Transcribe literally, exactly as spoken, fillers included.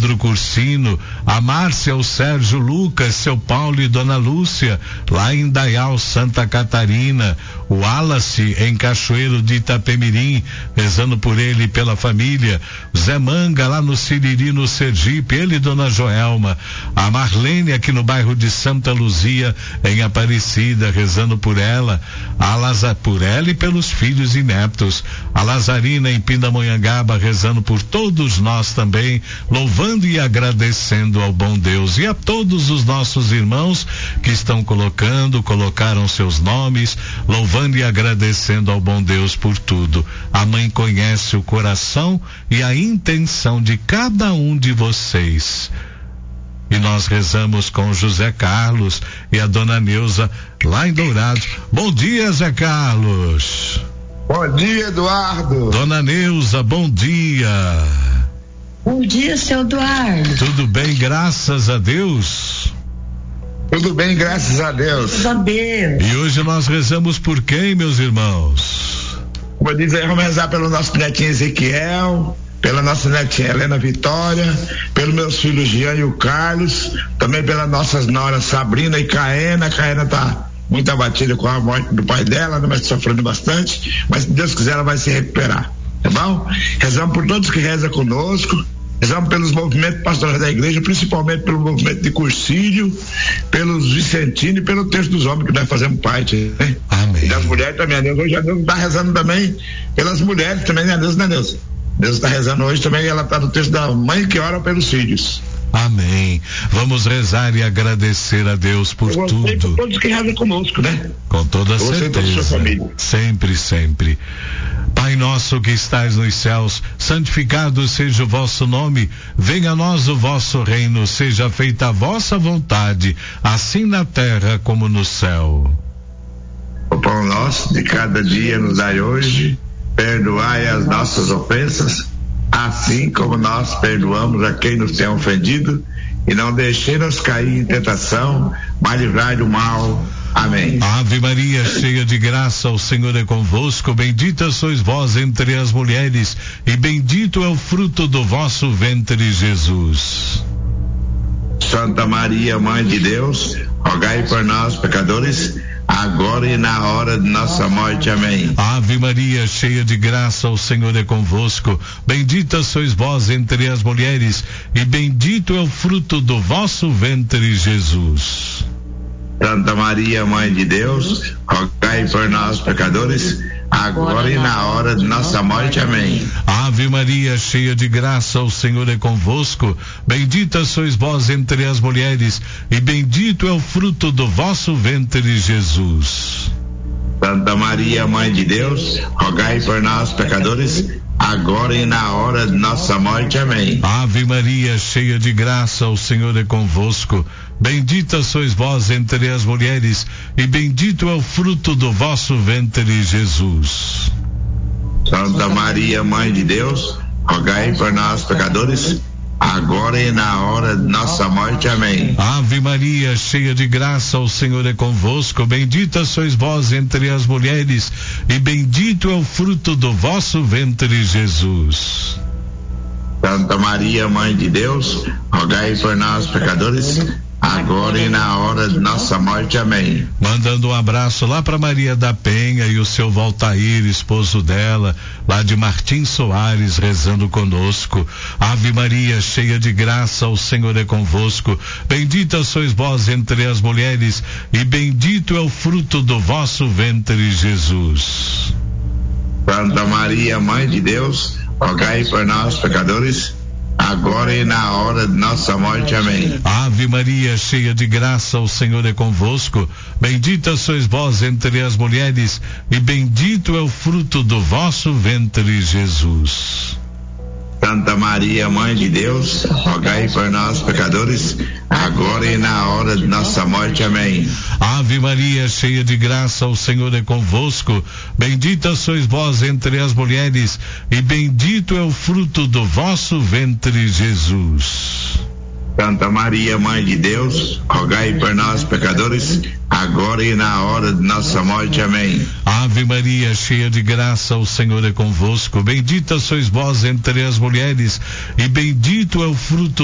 Pedro Cursino, a Márcia, o Sérgio Lucas, seu Paulo e Dona Lúcia, lá em Dayal, Santa Catarina, o Wallace em Cachoeiro de Itapemirim, rezando por ele e pela família, Zé Manga lá no Siriri, no Sergipe, ele e Dona Joelma, a Marlene aqui no bairro de Santa Luzia, em Aparecida, rezando por ela, a Laza, por ela e pelos filhos e netos, a Lazarina em Pindamonhangaba, rezando por todos nós também, louvando e agradecendo ao bom Deus, e a todos os nossos irmãos que estão colocando, colocaram seus nomes, louvando e agradecendo ao bom Deus por tudo. A mãe conhece o coração e a intenção de cada um de vocês. E nós rezamos com o José Carlos e a Dona Neuza lá em Dourados. Bom dia, Zé Carlos. Bom dia, Eduardo. Dona Neuza, bom dia. Bom dia, seu Eduardo. Tudo bem, graças a Deus? Tudo bem, graças a Deus. Graças a Deus. E hoje nós rezamos por quem, meus irmãos? Como eu disse, vamos rezar pelo nosso netinho Ezequiel, pela nossa netinha Helena Vitória, pelos meus filhos Jean e o Carlos, também pelas nossas noras Sabrina e Caena. A Caena tá muito abatida com a morte do pai dela, né, mas sofrendo bastante, mas se Deus quiser ela vai se recuperar, tá bom? Rezamos por todos que rezam conosco, rezamos pelos movimentos pastorais da igreja, principalmente pelo movimento de Cursílio, pelos Vicentinos e pelo Terço dos Homens que nós fazemos parte, né? Amém. E das mulheres também, a Deus hoje a Deus está rezando também pelas mulheres também, né? Deus, né, Deus? Deus está rezando hoje também, ela está no texto da mãe que ora pelos filhos. Amém. Vamos rezar e agradecer a Deus por Eu tudo. por todos que rezam conosco, né? Com toda você certeza. E toda a sua família. Sempre, sempre. Pai nosso que estais nos céus, santificado seja o vosso nome, venha a nós o vosso reino, seja feita a vossa vontade, assim na terra como no céu. O pão nosso de cada dia nos dai hoje, perdoai as nossas ofensas, assim como nós perdoamos a quem nos tem ofendido, e não deixei-nos cair em tentação, mas livrai do mal. Amém. Ave Maria, cheia de graça, o Senhor é convosco, bendita sois vós entre as mulheres, e bendito é o fruto do vosso ventre, Jesus. Santa Maria, Mãe de Deus, rogai por nós, pecadores, agora e na hora de nossa morte. Amém. Ave Maria, cheia de graça, o Senhor é convosco, bendita sois vós entre as mulheres, e bendito é o fruto do vosso ventre, Jesus. Santa Maria, Mãe de Deus, rogai por nós, pecadores, agora e na hora de nossa morte. Amém. Ave Maria, cheia de graça, o Senhor é convosco, bendita sois vós entre as mulheres, e bendito é o fruto do vosso ventre, Jesus. Santa Maria, Mãe de Deus, rogai por nós, pecadores, agora e na hora de nossa morte. Amém. Ave Maria, cheia de graça, o Senhor é convosco, bendita sois vós entre as mulheres, e bendito é o fruto do vosso ventre, Jesus. Santa Maria, Mãe de Deus, rogai por nós, pecadores, agora e na hora de nossa morte. Amém. Ave Maria, cheia de graça, o Senhor é convosco, bendita sois vós entre as mulheres, e bendito é o fruto do vosso ventre, Jesus. Santa Maria, Mãe de Deus, rogai por nós, pecadores, agora e na hora de nossa morte. Amém. Mandando um abraço lá para Maria da Penha e o seu Valtair, esposo dela, lá de Martim Soares, rezando conosco. Ave Maria, cheia de graça, o Senhor é convosco, bendita sois vós entre as mulheres, e bendito é o fruto do vosso ventre, Jesus. Santa Maria, Mãe de Deus, rogai por nós, pecadores, agora e na hora de nossa morte. Amém. Ave Maria, cheia de graça, o Senhor é convosco, bendita sois vós entre as mulheres, e bendito é o fruto do vosso ventre, Jesus. Santa Maria, Mãe de Deus, rogai por nós, pecadores, agora e na hora de nossa morte. Amém. Ave Maria, cheia de graça, o Senhor é convosco, bendita sois vós entre as mulheres, e bendito é o fruto do vosso ventre, Jesus. Santa Maria, Mãe de Deus, rogai por nós, pecadores, agora e na hora de nossa morte. Amém. Ave Maria, cheia de graça, o Senhor é convosco, bendita sois vós entre as mulheres, e bendito é o fruto